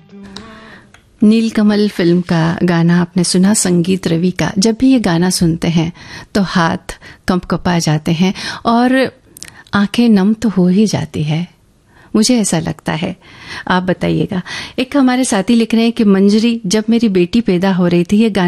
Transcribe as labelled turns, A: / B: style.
A: नीलकमल film का गाना आपने सुना, संगीत रवि का। जब भी ये गाना सुनते हैं तो हाथ कंपकपा जाते हैं और आंखें नम तो हो ही जाती है, मुझे ऐसा लगता है। आप बताइएगा। एक हमारे साथी लिख रहे हैं कि मंजरी, जब मेरी बेटी पैदा हो रही थी ये गाना